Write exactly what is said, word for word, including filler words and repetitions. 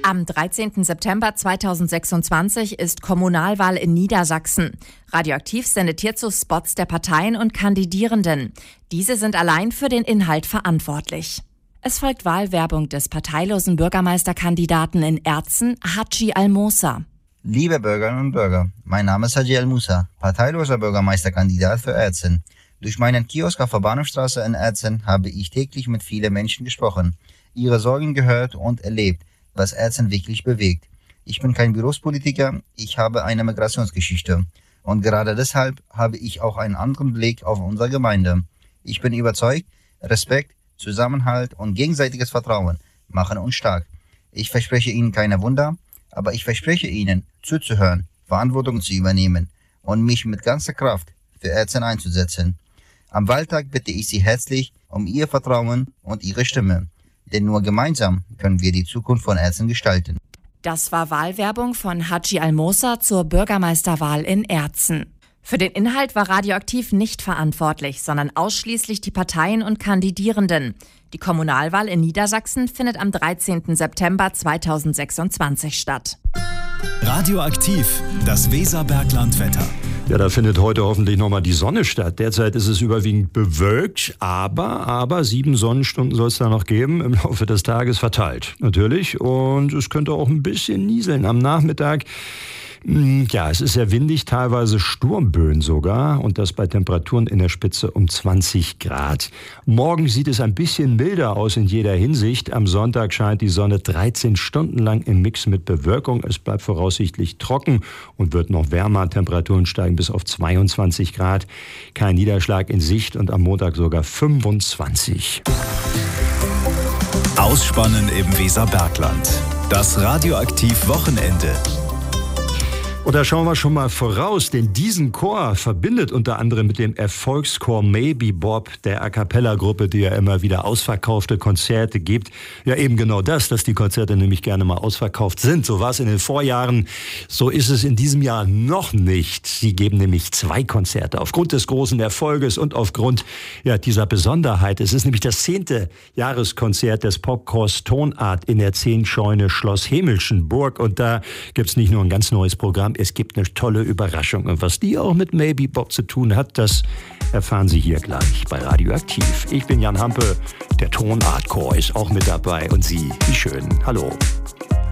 Am dreizehnten September zweitausendsechsundzwanzig ist Kommunalwahl in Niedersachsen. Radioaktiv sendet hierzu Spots der Parteien und Kandidierenden. Diese sind allein für den Inhalt verantwortlich. Es folgt Wahlwerbung des parteilosen Bürgermeisterkandidaten in Erzen, Hadji Al-Moosa. Liebe Bürgerinnen und Bürger, mein Name ist Hadji Al-Moosa, parteiloser Bürgermeisterkandidat für Erzen. Durch meinen Kiosk auf der Bahnhofstraße in Erzen habe ich täglich mit vielen Menschen gesprochen, ihre Sorgen gehört und erlebt, was Erzen wirklich bewegt. Ich bin kein Berufspolitiker, ich habe eine Migrationsgeschichte. Und gerade deshalb habe ich auch einen anderen Blick auf unsere Gemeinde. Ich bin überzeugt, Respekt, Zusammenhalt und gegenseitiges Vertrauen machen uns stark. Ich verspreche Ihnen keine Wunder, aber ich verspreche Ihnen, zuzuhören, Verantwortung zu übernehmen und mich mit ganzer Kraft für Erzen einzusetzen. Am Wahltag bitte ich Sie herzlich um Ihr Vertrauen und Ihre Stimme. Denn nur gemeinsam können wir die Zukunft von Erzen gestalten. Das war Wahlwerbung von Hadji Al-Moosa zur Bürgermeisterwahl in Erzen. Für den Inhalt war Radioaktiv nicht verantwortlich, sondern ausschließlich die Parteien und Kandidierenden. Die Kommunalwahl in Niedersachsen findet am dreizehnten September zweitausendsechsundzwanzig statt. Radioaktiv, das Weserberglandwetter. Ja, da findet heute hoffentlich nochmal die Sonne statt. Derzeit ist es überwiegend bewölkt, aber, aber sieben Sonnenstunden soll es da noch geben, im Laufe des Tages verteilt. Natürlich. Und es könnte auch ein bisschen nieseln am Nachmittag. Ja, es ist sehr windig, teilweise Sturmböen sogar und das bei Temperaturen in der Spitze um zwanzig Grad. Morgen sieht es ein bisschen milder aus in jeder Hinsicht. Am Sonntag scheint die Sonne dreizehn Stunden lang im Mix mit Bewölkung. Es bleibt voraussichtlich trocken und wird noch wärmer. Temperaturen steigen bis auf zweiundzwanzig Grad. Kein Niederschlag in Sicht und am Montag sogar fünfundzwanzig. Ausspannen im Weserbergland. Das Radioaktiv-Wochenende. Und da schauen wir schon mal voraus, denn diesen Chor verbindet unter anderem mit dem Erfolgschor Maybe Bob, der A-Cappella-Gruppe, die ja immer wieder ausverkaufte Konzerte gibt. Ja, eben genau das, dass die Konzerte nämlich gerne mal ausverkauft sind. So war es in den Vorjahren, so ist es in diesem Jahr noch nicht. Sie geben nämlich zwei Konzerte aufgrund des großen Erfolges und aufgrund ja, dieser Besonderheit. Es ist nämlich das zehnte Jahreskonzert des Popchors Tonart in der Zehnscheune Schloss Hemelschenburg. Und da gibt's nicht nur ein ganz neues Programm, es gibt eine tolle Überraschung. Und was die auch mit Maybe Bob zu tun hat, das erfahren Sie hier gleich bei Radioaktiv. Ich bin Jan Hampe, der Tonart-Chor ist auch mit dabei und Sie, wie schön. Hallo.